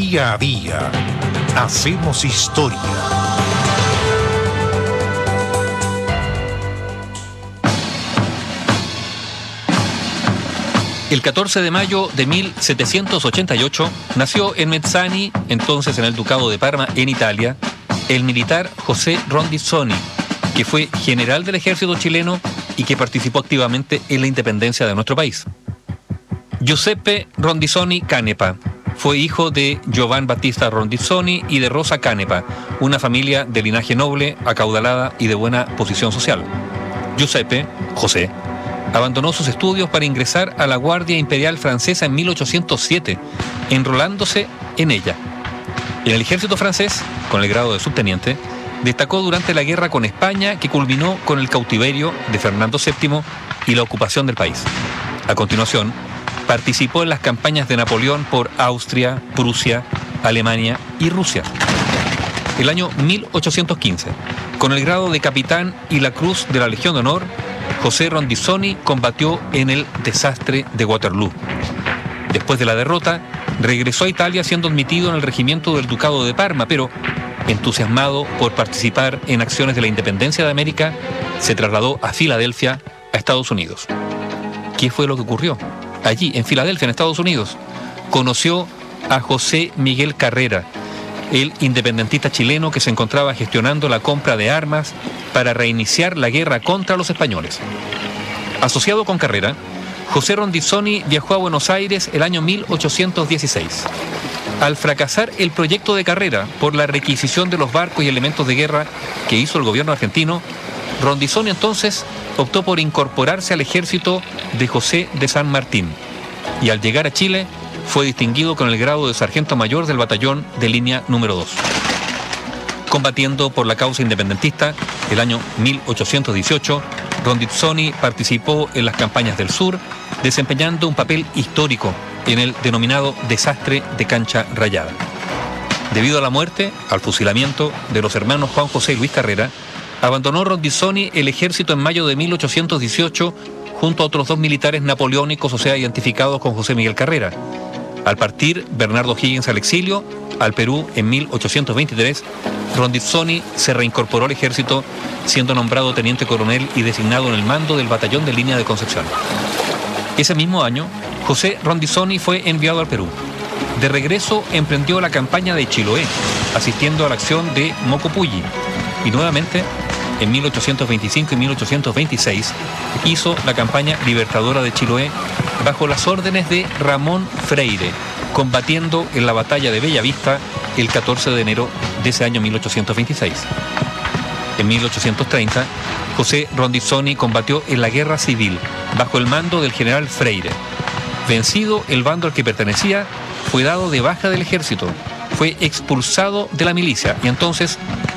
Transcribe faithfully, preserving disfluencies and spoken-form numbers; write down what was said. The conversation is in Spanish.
Día a día hacemos historia. El catorce de mayo de mil setecientos ochenta y ocho nació en Mezzani, entonces en el Ducado de Parma, en Italia, el militar José Rondizoni, que fue general del ejército chileno y que participó activamente en la independencia de nuestro país. Giuseppe Rondizoni Canepa fue hijo de Giovan Battista Rondizoni y de Rosa Canepa, una familia de linaje noble, acaudalada y de buena posición social. Giuseppe, José, abandonó sus estudios para ingresar a la Guardia Imperial Francesa en mil ochocientos siete, enrolándose en ella. En el ejército francés, con el grado de subteniente, destacó durante la guerra con España, que culminó con el cautiverio de Fernando séptimo y la ocupación del país. A continuación, participó en las campañas de Napoleón por Austria, Prusia, Alemania y Rusia. El año mil ochocientos quince, con el grado de capitán y la Cruz de la Legión de Honor, José Rondizoni combatió en el desastre de Waterloo. Después de la derrota, regresó a Italia siendo admitido en el regimiento del Ducado de Parma, pero entusiasmado por participar en acciones de la independencia de América, se trasladó a Filadelfia, a Estados Unidos. ¿Qué fue lo que ocurrió? Allí, en Filadelfia, en Estados Unidos, conoció a José Miguel Carrera, el independentista chileno que se encontraba gestionando la compra de armas para reiniciar la guerra contra los españoles. Asociado con Carrera, José Rondizoni viajó a Buenos Aires el año mil ochocientos dieciséis. Al fracasar el proyecto de Carrera por la requisición de los barcos y elementos de guerra que hizo el gobierno argentino, Rondizoni entonces optó por incorporarse al ejército de José de San Martín y al llegar a Chile fue distinguido con el grado de sargento mayor del batallón de línea número dos. Combatiendo por la causa independentista, el año mil ochocientos dieciocho, Rondizoni participó en las campañas del sur, desempeñando un papel histórico en el denominado desastre de Cancha Rayada. Debido a la muerte, al fusilamiento de los hermanos Juan José y Luis Carrera, abandonó Rondizoni el ejército en mayo de mil ochocientos dieciocho junto a otros dos militares napoleónicos, o sea, identificados con José Miguel Carrera. Al partir Bernardo Higgins al exilio, al Perú en mil ochocientos veintitrés, Rondizoni se reincorporó al ejército, siendo nombrado teniente coronel y designado en el mando del batallón de línea de Concepción. Ese mismo año, José Rondizoni fue enviado al Perú. De regreso, emprendió la campaña de Chiloé, asistiendo a la acción de Mocopulli, y nuevamente, en mil ochocientos veinticinco y mil ochocientos veintiséis, hizo la campaña libertadora de Chiloé bajo las órdenes de Ramón Freire, combatiendo en la batalla de Bellavista el catorce de enero de ese año mil ochocientos veintiséis. En mil ochocientos treinta, José Rondizoni combatió en la guerra civil bajo el mando del general Freire. Vencido el bando al que pertenecía, fue dado de baja del ejército, fue expulsado de la milicia y entonces